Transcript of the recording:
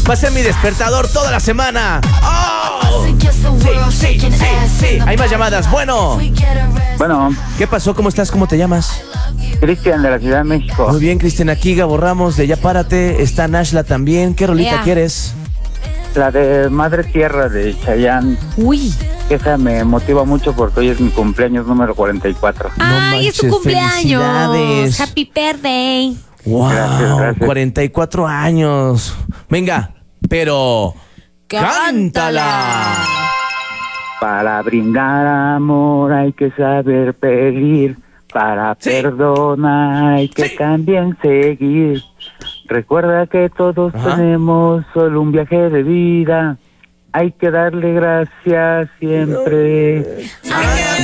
Va a ser mi despertador toda la semana. ¡Oh! Sí. Hay más llamadas. Bueno. ¿Qué pasó? ¿Cómo estás? ¿Cómo te llamas? Cristian, de la Ciudad de México. Muy bien, Cristian. Aquí Gabo Ramos de Ya Párate. Está Nashla también. ¿Qué rolita quieres? La de Madre Tierra de Chayanne. Uy. Esa me motiva mucho porque hoy es mi cumpleaños número 44. Ay, es tu cumpleaños. Felicidades. Happy birthday. Wow, Gracias. 44 años. Venga, pero cántala. Para brindar amor hay que saber pedir. Para perdonar hay que también seguir. Recuerda que todos tenemos solo un viaje de vida. Hay que darle gracias siempre.